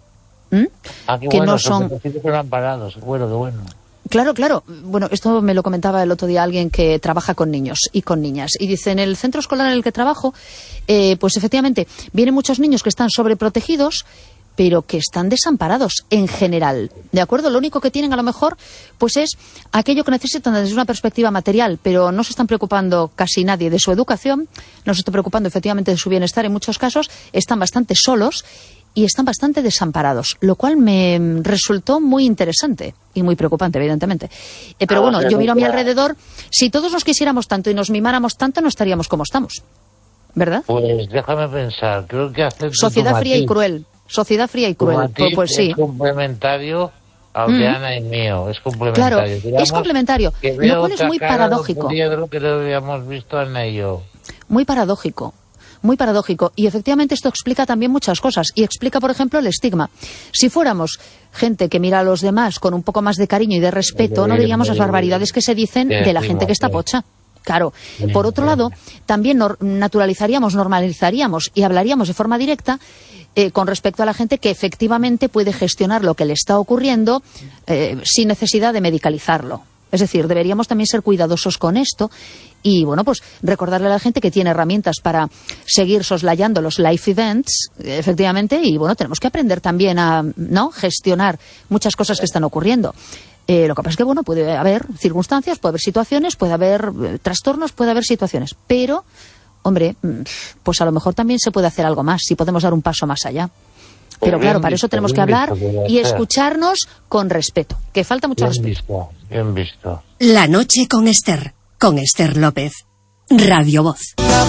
Que no son amparados. Bueno, qué bueno. Claro, claro. Bueno, esto me lo comentaba el otro día alguien que trabaja con niños y con niñas. Y dice, en el centro escolar en el que trabajo, pues efectivamente, vienen muchos niños que están sobreprotegidos, pero que están desamparados en general, ¿de acuerdo? Lo único que tienen a lo mejor pues es aquello que necesitan desde una perspectiva material, pero no se están preocupando casi nadie de su educación, no se está preocupando efectivamente de su bienestar en muchos casos, están bastante solos y están bastante desamparados, lo cual me resultó muy interesante y muy preocupante, evidentemente. Pero bueno, yo miro a mi alrededor, si todos nos quisiéramos tanto y nos mimáramos tanto, no estaríamos como estamos, ¿verdad? Pues déjame pensar, creo que hacer sociedad fría y cruel. Sociedad fría y cruel, pues sí. Es complementario al de Ana y mío, es complementario. Claro, digamos, es complementario, lo cual es muy paradójico. De lo que lo habíamos visto Ana y yo. Muy paradójico. Muy paradójico. Y efectivamente esto explica también muchas cosas. Y explica, por ejemplo, el estigma. Si fuéramos gente que mira a los demás con un poco más de cariño y de respeto, no diríamos las barbaridades que se dicen de la gente que está pocha. Claro. Por otro lado, también normalizaríamos y hablaríamos de forma directa con respecto a la gente que efectivamente puede gestionar lo que le está ocurriendo sin necesidad de medicalizarlo. Es decir, deberíamos también ser cuidadosos con esto y, bueno, pues recordarle a la gente que tiene herramientas para seguir soslayando los life events, efectivamente, y, bueno, tenemos que aprender también a gestionar muchas cosas que están ocurriendo. Lo que pasa es que, bueno, puede haber circunstancias, puede haber situaciones, puede haber trastornos, puede haber situaciones, pero, hombre, pues a lo mejor también se puede hacer algo más, si podemos dar un paso más allá. Pero claro, para eso tenemos que hablar y escucharnos con respeto, que falta mucho respeto. Bien visto. La noche con Esther López. Radio Voz.